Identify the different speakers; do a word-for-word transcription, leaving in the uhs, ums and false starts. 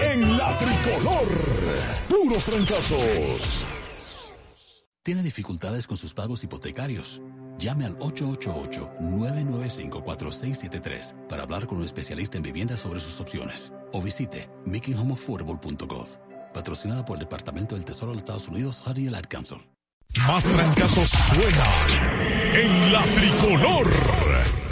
Speaker 1: en la tricolor. Puros trancazos.
Speaker 2: ¿Tiene dificultades con sus pagos hipotecarios? Llame al ocho ocho ocho, nueve nueve cinco, cuatro seis siete tres para hablar con un especialista en vivienda sobre sus opciones. O visite making home affordable punto gov. Patrocinada por el Departamento del Tesoro de los Estados Unidos, Hardy Ad Council.
Speaker 1: Más trancazos suenan en la tricolor.